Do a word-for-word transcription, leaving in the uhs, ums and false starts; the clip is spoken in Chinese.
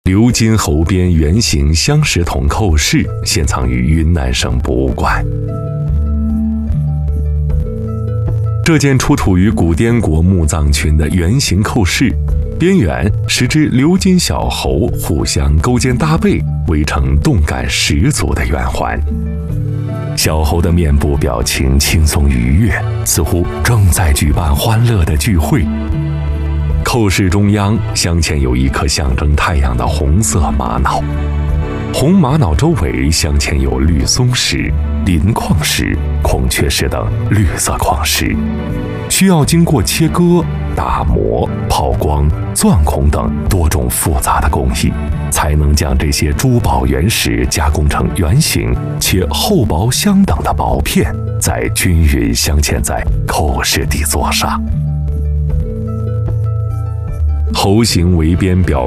鎏金猴边圆形镶石铜扣饰现藏于云南省博物馆。这件出土于古滇国墓葬群的圆形扣饰，边缘十只鎏金小猴互相勾肩搭背，围成动感十足的圆环。小猴的面部表情轻松愉悦，似乎正在举办欢乐的聚会。扣饰中央镶嵌有一颗象征太阳的红色玛瑙，红玛瑙周围镶嵌有绿松石、磷矿石、孔雀石等绿色矿石，需要经过切割、打磨、抛光、钻孔等多种复杂的工艺，才能将这些珠宝原石加工成圆形且厚薄相等的薄片，再均匀镶嵌在扣饰底座上。猴形围边表